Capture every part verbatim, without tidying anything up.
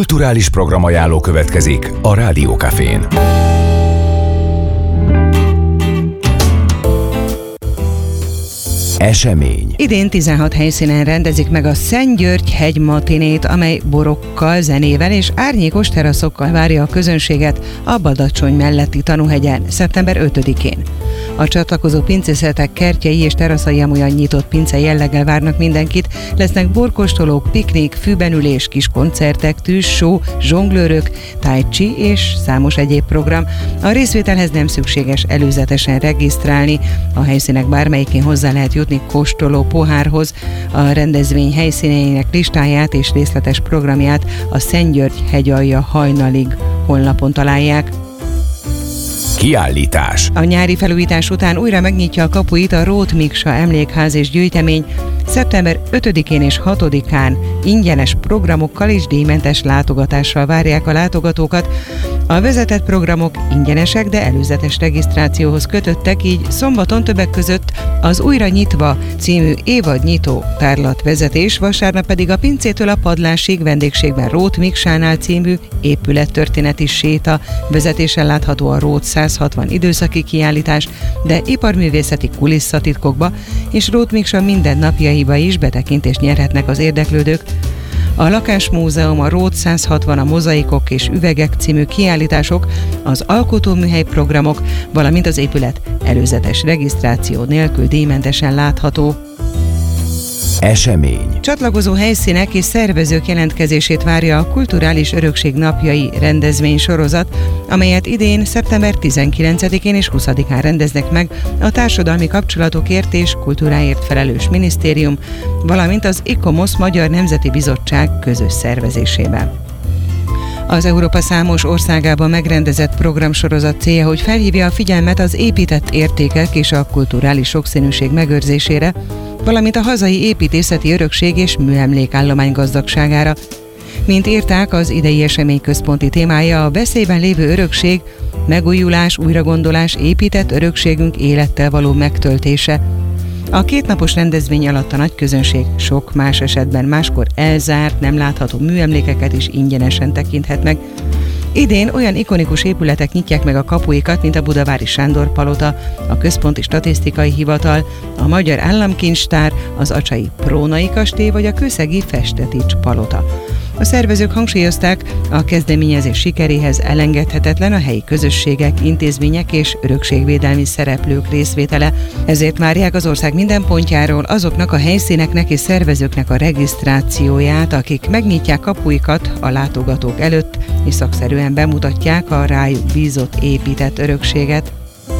Kulturális programajánló következik a Rádió Cafén. Esemény. Idén tizenhat helyszínen rendezik meg a Szent György hegy matinét, amely borokkal, zenével és árnyékos teraszokkal várja a közönséget a Badacsony melletti Tanúhegyen szeptember ötödikén. A csatlakozó pincészetek kertjei és teraszai amolyan nyitott pince jelleggel várnak mindenkit, lesznek borkóstolók, piknik, fűbenülés, kis koncertek, tűzshow, zsonglőrök, tai chi és számos egyéb program. A részvételhez nem szükséges előzetesen regisztrálni, a helyszínek bármelyikén hozzá lehet jutni kóstoló pohárhoz. A rendezvény helyszíneinek listáját és részletes programját a Szent György hegyalja hajnalig honlapon találják. Kiállítás. A nyári felújítás után újra megnyitja a kapuit a Róth Miksa Emlékház és Gyűjtemény. szeptember ötödikén és hatodikán ingyenes programokkal és díjmentes látogatással várják a látogatókat. A vezetett programok ingyenesek, de előzetes regisztrációhoz kötöttek, így szombaton többek között az Újra nyitva című évadnyitó tárlatvezetés, vasárnap pedig a pincétől a padlásig vendégségben Róth Miksánál című épülettörténeti séta, vezetésen látható a Róth százhatvan időszaki kiállítás, de iparművészeti kulisszatitkokba és Róth Miksa mindennapjaiba is betekintést nyerhetnek az érdeklődők. A Lakásmúzeum, a Róth százhatvan, a Mozaikok és Üvegek című kiállítások, az alkotóműhely programok, valamint az épület előzetes regisztráció nélkül díjmentesen látható. Esemény. Csatlakozó helyszínek és szervezők jelentkezését várja a Kulturális Örökség Napjai rendezvény sorozat, amelyet idén szeptember tizenkilencedikén és huszadikán rendeznek meg a Társadalmi Kapcsolatokért és Kultúráért felelős minisztérium, valamint az ICOMOS Magyar Nemzeti Bizottság közös szervezésében. Az Európa számos országában megrendezett programsorozat célja, hogy felhívja a figyelmet az épített értékek és a kulturális sokszínűség megőrzésére, valamint a hazai építészeti örökség és műemlékállomány gazdagságára. Mint írták, az idei esemény központi témája a veszélyben lévő örökség, megújulás, újragondolás, épített örökségünk élettel való megtöltése. A kétnapos rendezvény alatt a nagy közönség sok más esetben máskor elzárt, nem látható műemlékeket is ingyenesen tekinthet meg. Idén olyan ikonikus épületek nyitják meg a kapuikat, mint a Budavári Sándor Palota, a Központi Statisztikai Hivatal, a Magyar Államkincstár, az acsai Prónai Kastély vagy a Kőszegi Festetics Palota. A szervezők hangsúlyozták, a kezdeményezés sikeréhez elengedhetetlen a helyi közösségek, intézmények és örökségvédelmi szereplők részvétele, ezért várják az ország minden pontjáról azoknak a helyszíneknek és szervezőknek a regisztrációját, akik megnyitják kapuikat a látogatók előtt, és szakszerűen bemutatják a rájuk bízott épített örökséget.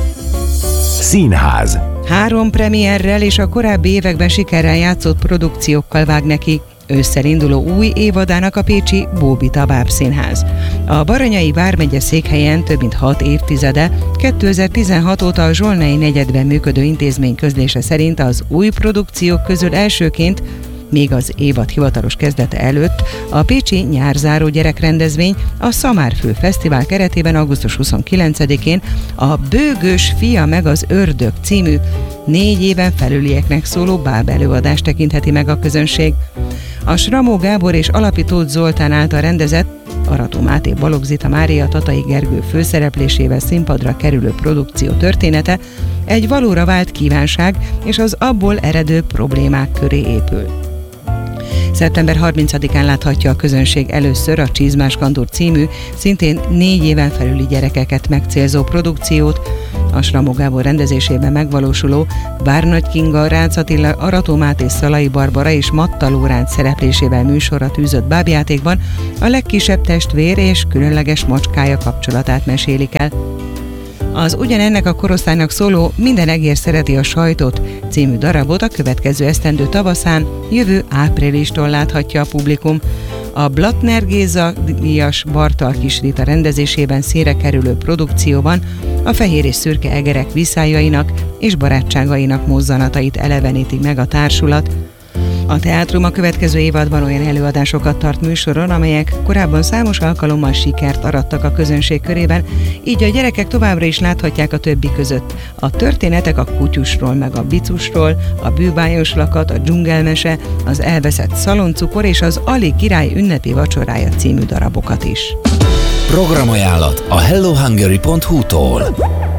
Színház. Három premierrel és a korábbi években sikerrel játszott produkciókkal vág neki ősszel induló új évadának a pécsi Bóbita Bábszínház. A Baranyai vármegye székhelyen több mint hat évtizede, kétezer-tizenhat óta a Zsolnai negyedben működő intézmény közlése szerint az új produkciók közül elsőként, még az évad hivatalos kezdete előtt a pécsi nyárzáró gyerekrendezvény, a Szamárfő Fesztivál keretében augusztus huszonkilencedikén a Bőgős fia meg az ördög című négy éven felülieknek szóló báb előadást tekintheti meg a közönség. A Sramó Gábor és Alapi Tóth Zoltán által rendezett, Arató Máté Balogh Zita Mária Tatai Gergő főszereplésével színpadra kerülő produkció története egy valóra vált kívánság és az abból eredő problémák köré épül. szeptember harmincadikán láthatja a közönség először a Csizmás Kandúr című, szintén négy éven felüli gyerekeket megcélzó produkciót. A Sramó Gábor rendezésében megvalósuló Várnagy Kinga, Rácz Attila, Arató Máté, Szalai Barbara és Matta Lóránc szereplésével műsorra tűzött bábjátékban a legkisebb testvér és különleges macskája kapcsolatát mesélik el. Az ugyanennek a korosztálynak szóló Minden egér szereti a sajtot című darabot a következő esztendő tavaszán, jövő áprilistól láthatja a publikum. A Blattner Géza díjas Bartal Kis Rita rendezésében színre kerülő produkcióban a fehér és szürke egerek viszályainak és barátságainak mozzanatait eleveníti meg a társulat. A teátrum a következő évadban olyan előadásokat tart műsoron, amelyek korábban számos alkalommal sikert arattak a közönség körében, így a gyerekek továbbra is láthatják a többi között. A történetek a kutyusról meg a bicusról, a bűbájos lakat, a dzsungelmese, az elveszett szaloncukor és az Ali király ünnepi vacsorája című darabokat is. Programajánlat a hello hungary pont hu-tól.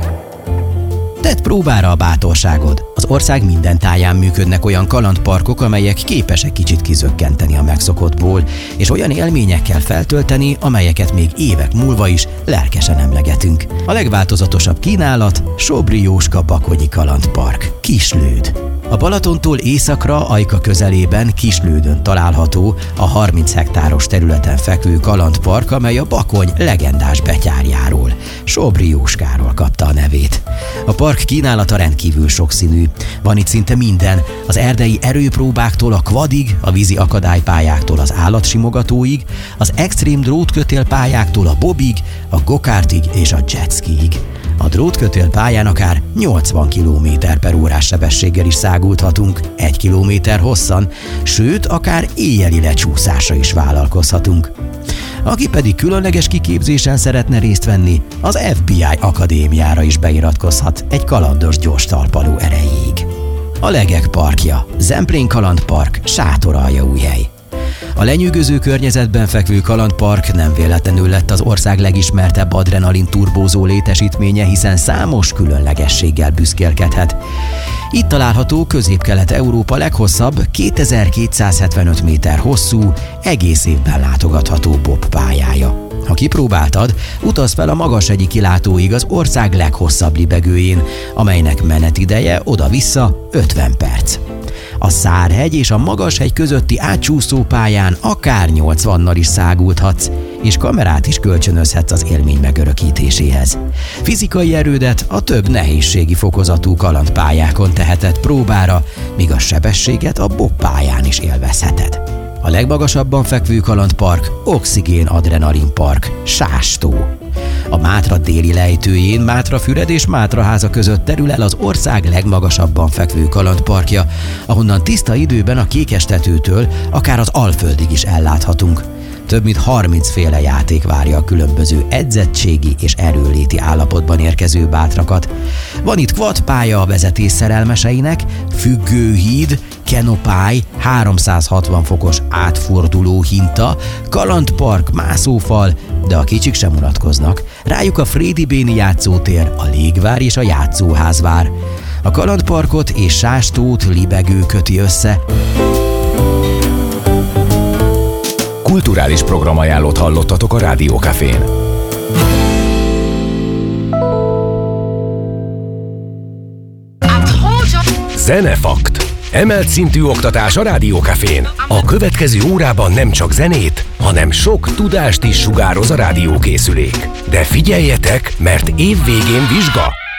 Tedd próbára a bátorságod. Az ország minden táján működnek olyan kalandparkok, amelyek képesek kicsit kizökkenteni a megszokottból, és olyan élményekkel feltölteni, amelyeket még évek múlva is lelkesen emlegetünk. A legváltozatosabb kínálat Sobri Jóska Bakonyi Kalandpark, Kislőd. A Balatontól északra, Ajka közelében, Kislődön található a harminc hektáros területen fekvő kalandpark, amely a Bakony legendás betyárjáról, Sobri Jóskáról kapta a nevét. A park kínálata rendkívül sokszínű. Van itt szinte minden, az erdei erőpróbáktól a quadig, a vízi akadálypályáktól az állatsimogatóig, az extrém drótkötélpályáktól a bobig, a gokártig és a jetskiig. A drótkötélpályán akár nyolcvan kilométer per órás sebességgel is száguldhatunk, egy kilométer hosszan, sőt, akár éjjeli lecsúszásra is vállalkozhatunk. Aki pedig különleges kiképzésen szeretne részt venni, az ef bé i akadémiára is beiratkozhat egy kalandos gyors talpaló erejéig. A Legek parkja, Zemplén kalandpark, Sátoraljaújhely. A lenyűgöző környezetben fekvő kalandpark nem véletlenül lett az ország legismertebb adrenalin turbózó létesítménye, hiszen számos különlegességgel büszkélkedhet. Itt található Közép-Kelet-Európa leghosszabb, kétezer-kétszázhetvenöt méter hosszú, egész évben látogatható bob pályája. Ha kipróbáltad, utazz fel a Magashegyi kilátóig az ország leghosszabb libegőjén, amelynek menetideje oda-vissza ötven perc. A Szárhegy és a Magashegy közötti átcsúszó pályán akár nyolcvannal is száguldhatsz, és kamerát is kölcsönözhetsz az élmény megörökítéséhez. Fizikai erődet a több nehézségi fokozatú kalandpályákon teheted próbára, míg a sebességet a bobpályán is élvezheted. A legmagasabban fekvő kalandpark Oxigén Adrenalin Park, Sástó. A Mátra déli lejtőjén Mátrafüred és Mátraháza között terül el az ország legmagasabban fekvő kalandparkja, ahonnan tiszta időben a Kékestetőtől akár az Alföldig is elláthatunk. Több mint harminc féle játék várja a különböző edzettségi és erőléti állapotban érkező bátrakat. Van itt quadpálya a vezetés szerelmeseinek, függőhíd, kenopály, háromszázhatvan fokos átforduló hinta, kalandpark, mászófal, de a kicsik sem unatkoznak. Rájuk a Frédi-Béni játszótér, a légvár és a játszóház vár. A kalandparkot és Sástót libegő köti össze. Kulturális programajánlót hallottatok a Rádió Cafén. Zenefakt. Emelt szintű oktatás a Rádió Cafén. A következő órában nem csak zenét, hanem sok tudást is sugároz a rádiókészülék. De figyeljetek, mert év végén vizsga!